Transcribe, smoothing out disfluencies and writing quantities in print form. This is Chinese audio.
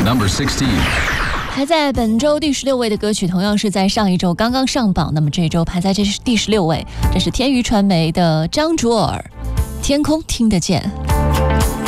Number 16. 排在本周第16位的歌曲，同样是在上一周刚刚上榜，那么这周排在第16位，这是天娱传媒的张卓尔，《天空听得见》。